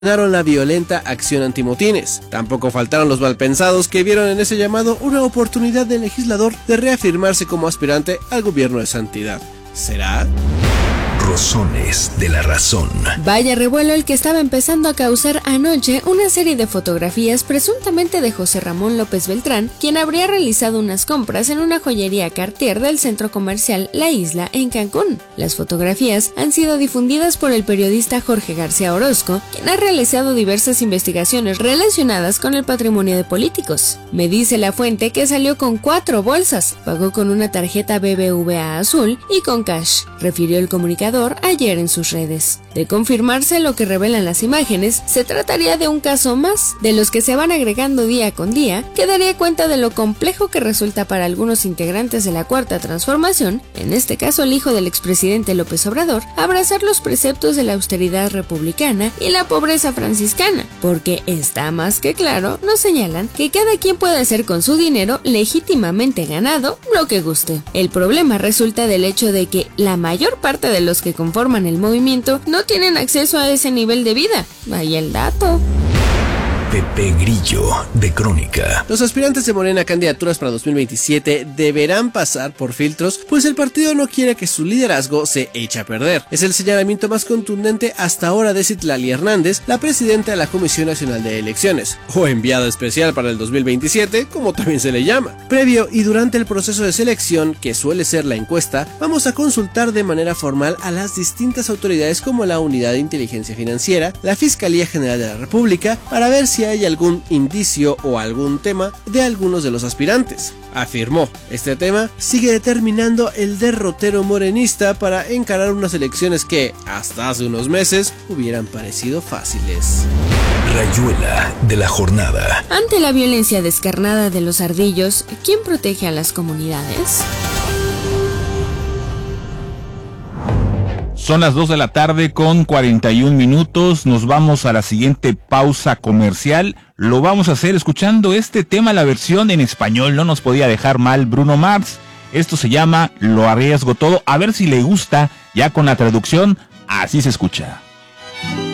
condenaron la violenta acción antimotines. Tampoco faltaron los malpensados que vieron en ese llamado una oportunidad del legislador de reafirmarse como aspirante al gobierno de santidad. ¿Será? Rozones de la razón. Vaya revuelo el que estaba empezando a causar anoche una serie de fotografías presuntamente de José Ramón López Beltrán, quien habría realizado unas compras en una joyería Cartier del centro comercial La Isla en Cancún. Las fotografías han sido difundidas por el periodista Jorge García Orozco, quien ha realizado diversas investigaciones relacionadas con el patrimonio de políticos. Me dice la fuente que salió con 4 bolsas, pagó con una tarjeta BBVA azul y con cash, refirió el comunicador ayer en sus redes. De confirmarse lo que revelan las imágenes, se trataría de un caso más, de los que se van agregando día con día, que daría cuenta de lo complejo que resulta para algunos integrantes de la Cuarta Transformación, en este caso el hijo del expresidente López Obrador, abrazar los preceptos de la austeridad republicana y la pobreza franciscana, porque está más que claro, nos señalan, que cada quien puede hacer con su dinero legítimamente ganado lo que guste. El problema resulta del hecho de que la mayor parte de los que conforman el movimiento no tienen acceso a ese nivel de vida. Ahí el dato. Pepe Grillo, de Crónica. Los aspirantes de Morena a candidaturas para 2027 deberán pasar por filtros, pues el partido no quiere que su liderazgo se eche a perder. Es el señalamiento más contundente hasta ahora de Citlali Hernández, la presidenta de la Comisión Nacional de Elecciones, o enviada especial para el 2027, como también se le llama. Previo y durante el proceso de selección, que suele ser la encuesta, vamos a consultar de manera formal a las distintas autoridades como la Unidad de Inteligencia Financiera, la Fiscalía General de la República, para ver si hay algún indicio o algún tema de algunos de los aspirantes. Afirmó, este tema sigue determinando el derrotero morenista para encarar unas elecciones que, hasta hace unos meses, hubieran parecido fáciles. Rayuela de la jornada. Ante la violencia descarnada de los ardillos, ¿quién protege a las comunidades? Son las 2 de la tarde con 41 minutos. Nos vamos a la siguiente pausa comercial. Lo vamos a hacer escuchando este tema, la versión en español. No nos podía dejar mal Bruno Mars. Esto se llama Lo Arriesgo Todo. A ver si le gusta, ya con la traducción, así se escucha.